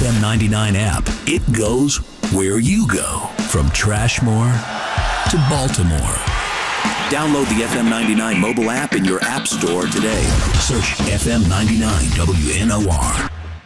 FM 99 app. It goes where you go. From Trashmore to Baltimore. Download the FM 99 mobile app in your app store today. Search FM 99 WNOR.